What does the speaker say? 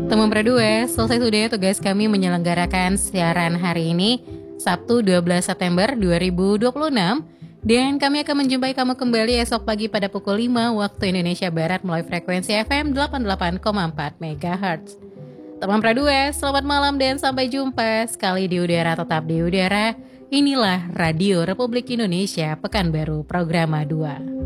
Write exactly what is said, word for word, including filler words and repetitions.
Teman Pradue, selesai sudah tugas kami menyelenggarakan siaran hari ini, Sabtu dua belas September dua ribu dua puluh enam. Dan kami akan menjumpai kamu kembali esok pagi pada pukul lima waktu Indonesia Barat melalui frekuensi F M delapan puluh delapan koma empat megahertz. Teman Pradue, selamat malam dan sampai jumpa. Sekali di udara tetap di udara. Inilah Radio Republik Indonesia Pekanbaru Programa dua.